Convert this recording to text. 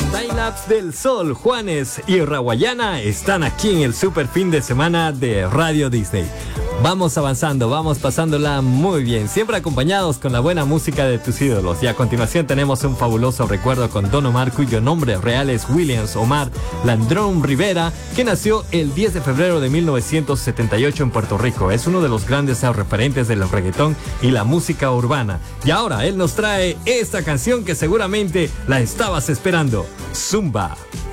Timelapse del Sol, Juanes y Rawayana están aquí en el super fin de semana de Radio Disney. Vamos avanzando, vamos pasándola muy bien, siempre acompañados con la buena música de tus ídolos. Y a continuación tenemos un fabuloso recuerdo con Don Omar, cuyo nombre real es Williams Omar Landrón Rivera, que nació el 10 de febrero de 1978 en Puerto Rico. Es uno de los grandes referentes del reggaetón y la música urbana. Y ahora él nos trae esta canción que seguramente la estabas esperando, Zumba.